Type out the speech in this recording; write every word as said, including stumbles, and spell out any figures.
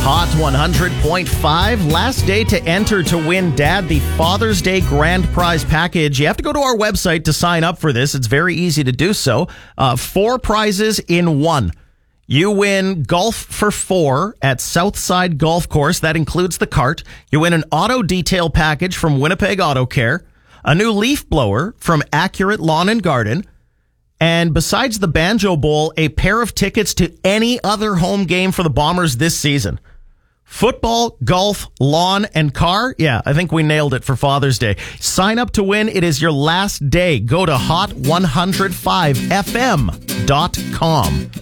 Hot one hundred point five. Last day to enter to win, Dad, the Father's Day Grand Prize Package. You have to go to our website to sign up for this. It's very easy to do so. Uh, four prizes in one. You win golf for four at Southside Golf Course. That includes the cart. You win an auto detail package from Winnipeg Auto Care, a new leaf blower from Accurate Lawn and Garden, and besides the Banjo Bowl, a pair of tickets to any other home game for the Bombers this season. Football, golf, lawn, and car. Yeah, I think we nailed it for Father's Day. Sign up to win. It is your last day. Go to hot one oh five f m dot com.